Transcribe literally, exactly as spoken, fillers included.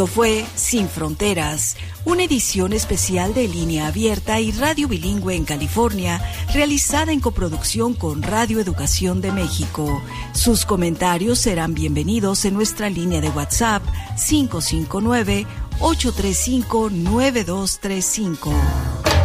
Fue Sin Fronteras, una edición especial de Línea Abierta y Radio Bilingüe en California, realizada en coproducción con Radio Educación de México. Sus comentarios serán bienvenidos en nuestra línea de WhatsApp cinco cinco nueve, ocho tres cinco, nueve dos tres cinco.